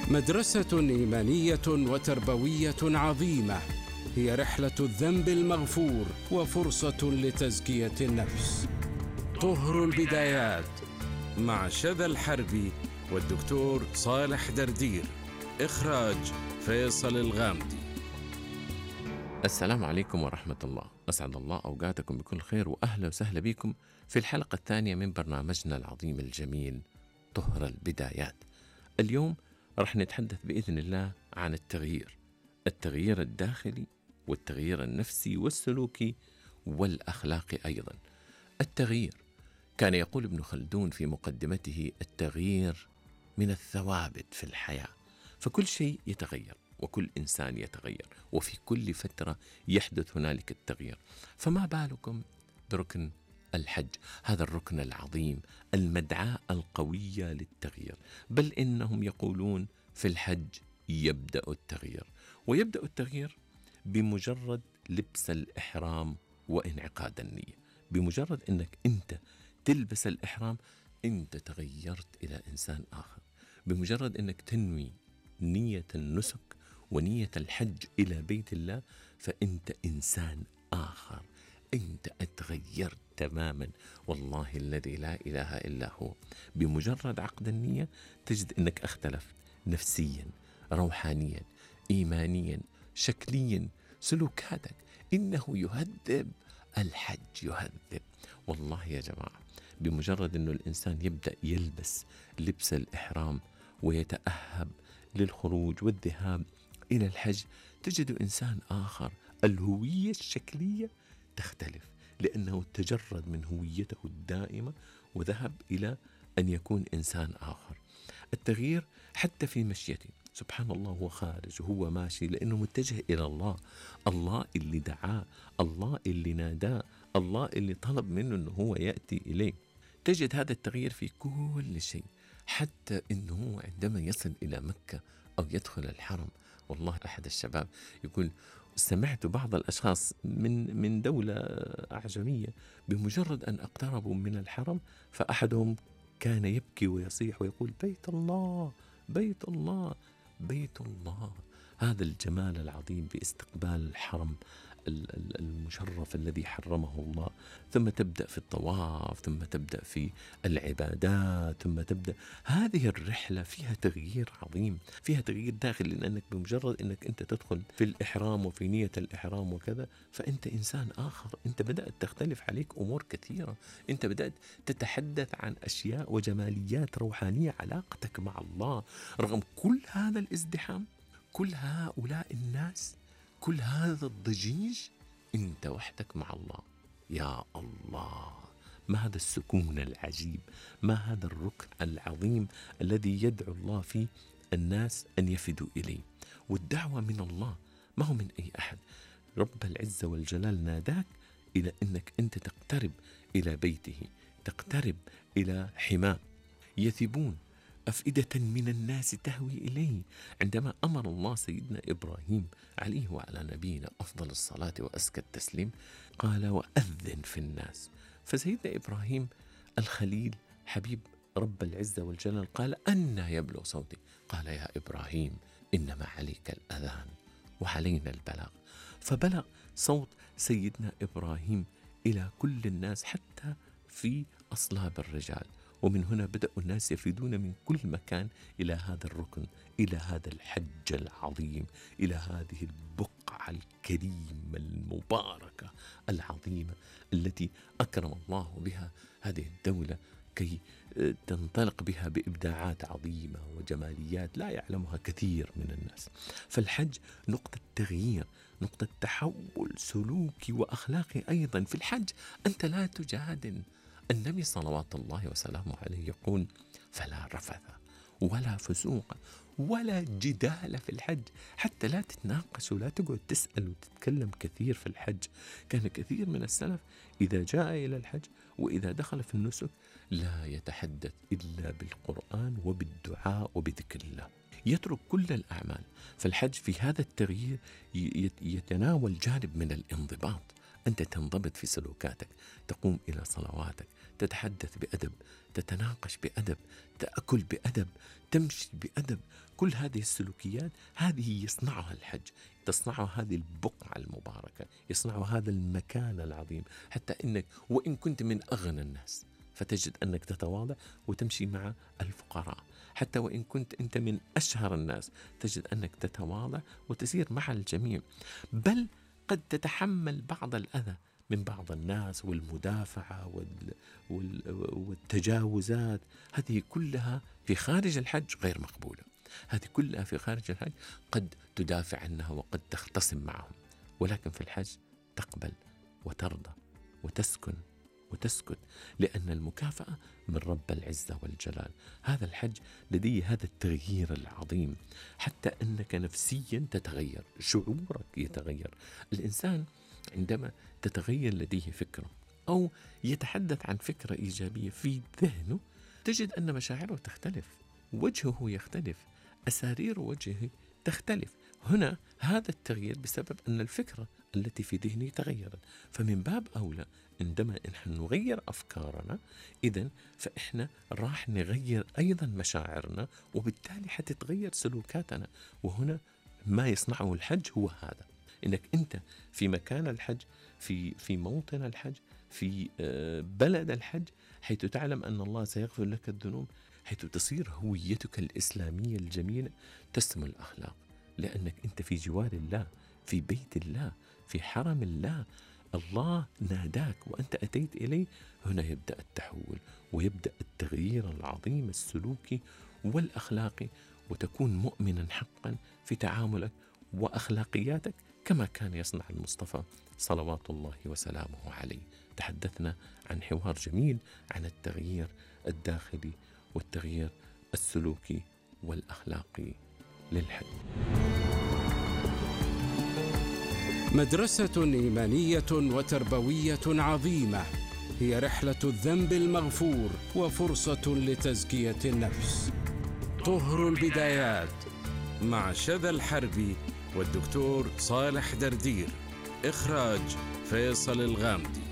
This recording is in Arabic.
مدرسة إيمانية وتربوية عظيمة، هي رحلة الذنب المغفور وفرصة لتزكية النفس. طهر البدايات مع شذى الحربي والدكتور صالح دردير. إخراج فيصل الغامدي. السلام عليكم ورحمة الله. أسعد الله أوقاتكم بكل خير، وأهلا وسهلا بكم في الحلقة الثانية من برنامجنا العظيم الجميل طهر البدايات. اليوم رح نتحدث بإذن الله عن التغيير الداخلي والتغيير النفسي والسلوكي والأخلاقي أيضا. التغيير، كان يقول ابن خلدون في مقدمته: التغيير من الثوابت في الحياة، فكل شيء يتغير وكل إنسان يتغير، وفي كل فترة يحدث هنالك التغيير. فما بالكم بركن الحج، هذا الركن العظيم، المدعاة القوية للتغيير. بل إنهم يقولون في الحج يبدأ التغيير، ويبدأ التغيير بمجرد لبس الإحرام وانعقاد النية. بمجرد أنك أنت تلبس الإحرام أنت تغيرت إلى إنسان آخر. بمجرد أنك تنوي نية النسك ونية الحج إلى بيت الله فأنت إنسان آخر، أنت اتغيرت تماما، والله الذي لا إله إلا هو. بمجرد عقد النية تجد أنك اختلفت نفسيا، روحانيا، إيمانيا، شكليا، سلوكاتك. إنه يهذب، الحج يهذب. والله يا جماعة، بمجرد أنه الإنسان يبدأ يلبس لبس الإحرام ويتأهب للخروج والذهاب إلى الحج تجد إنسان آخر. الهوية الشكلية تختلف لأنه تجرد من هويته الدائمة وذهب إلى أن يكون إنسان آخر. التغيير حتى في مشيته، سبحان الله، هو خارج وهو ماشي لأنه متجه إلى الله. الله اللي دعاه، الله اللي ناداه، الله اللي طلب منه أنه هو يأتي إليه. تجد هذا التغيير في كل شيء، حتى أنه عندما يصل إلى مكة أو يدخل الحرم. والله أحد الشباب يقول: سمعت بعض الأشخاص من دولة أعجمية بمجرد أن اقتربوا من الحرم فأحدهم كان يبكي ويصيح ويقول: بيت الله، بيت الله، بيت الله. هذا الجمال العظيم باستقبال الحرم المشرف الذي حرمه الله. ثم تبدأ في الطواف، ثم تبدأ في العبادات، ثم تبدأ هذه الرحلة فيها تغيير عظيم، فيها تغيير داخلي، لأنك بمجرد أنك أنت تدخل في الإحرام وفي نية الإحرام وكذا فأنت إنسان آخر. أنت بدأت تختلف عليك أمور كثيرة، أنت بدأت تتحدث عن أشياء وجماليات روحانية، علاقتك مع الله رغم كل هذا الازدحام، كل هؤلاء الناس، كل هذا الضجيج، أنت وحدك مع الله. يا الله، ما هذا السكون العجيب، ما هذا الركن العظيم الذي يدعو الله فيه الناس أن يفدوا إليه. والدعوة من الله، ما هو من أي أحد. رب العزة والجلال ناداك إلى أنك أنت تقترب إلى بيته، تقترب إلى حماه. يثبون أفئدة من الناس تهوي إليه. عندما أمر الله سيدنا إبراهيم عليه وعلى نبينا أفضل الصلاة وأزكى التسليم قال: وأذن في الناس. فسيدنا إبراهيم الخليل حبيب رب العزة والجلال قال: أن يبلغ صوتي؟ قال: يا إبراهيم، إنما عليك الأذان وعلينا البلاغ. فبلغ صوت سيدنا إبراهيم إلى كل الناس حتى في أصلاب الرجال. ومن هنا بدأ الناس يفيدون من كل مكان إلى هذا الركن، إلى هذا الحج العظيم، إلى هذه البقعة الكريمة المباركة العظيمة التي أكرم الله بها هذه الدولة كي تنطلق بها بإبداعات عظيمة وجماليات لا يعلمها كثير من الناس. فالحج نقطة تغيير، نقطة تحول سلوكي وأخلاقي أيضا. في الحج أنت لا تجادل. النبي صلوات الله وسلامه عليه يقول: فلا رفث ولا فسوق ولا جدال في الحج. حتى لا تتناقش ولا تقعد تسأل وتتكلم كثير في الحج. كان كثير من السلف إذا جاء إلى الحج وإذا دخل في النسك لا يتحدث إلا بالقرآن وبالدعاء وبذكر الله، يترك كل الأعمال. فالحج في هذا التغيير يتناول جانب من الانضباط. أنت تنضبط في سلوكاتك، تقوم إلى صلواتك، تتحدث بأدب، تتناقش بأدب، تأكل بأدب، تمشي بأدب. كل هذه السلوكيات هذه يصنعها الحج، تصنعها هذه البقعة المباركة، يصنعها هذا المكان العظيم. حتى إنك وإن كنت من أغنى الناس فتجد أنك تتواضع وتمشي مع الفقراء. حتى وإن كنت أنت من أشهر الناس تجد أنك تتواضع وتسير مع الجميع، بل قد تتحمل بعض الأذى من بعض الناس والمدافعة والتجاوزات. هذه كلها في خارج الحج غير مقبولة. هذه كلها في خارج الحج قد تدافع عنها وقد تختصم معهم، ولكن في الحج تقبل وترضى وتسكن وتسكت، لأن المكافأة من رب العزة والجلال. هذا الحج لديه هذا التغيير العظيم، حتى أنك نفسيا تتغير، شعورك يتغير. الإنسان عندما تتغير لديه فكرة أو يتحدث عن فكرة إيجابية في ذهنه، تجد أن مشاعره تختلف، وجهه يختلف، أسارير وجهه تختلف. هنا هذا التغيير بسبب أن الفكرة التي في ذهنه تغيرت. فمن باب أولى عندما نحن نغير أفكارنا، إذن فإحنا راح نغير أيضا مشاعرنا، وبالتالي حتتغير سلوكاتنا. وهنا ما يصنعه الحج هو هذا، إنك أنت في مكان الحج، في موطن الحج، في بلد الحج، حيث تعلم أن الله سيغفر لك الذنوب، حيث تصير هويتك الإسلامية الجميلة تسمو الأخلاق، لأنك أنت في جوار الله، في بيت الله، في حرم الله. الله ناداك وأنت أتيت إليه. هنا يبدأ التحول ويبدأ التغيير العظيم السلوكي والأخلاقي، وتكون مؤمنا حقا في تعاملك وأخلاقياتك كما كان يصنع المصطفى صلوات الله وسلامه عليه. تحدثنا عن حوار جميل عن التغيير الداخلي والتغيير السلوكي والأخلاقي للحج. مدرسة إيمانية وتربوية عظيمة، هي رحلة الذنب المغفور وفرصة لتزكية النفس. طهر البدايات مع شذى الحربي والدكتور صالح دردير. إخراج فيصل الغامدي.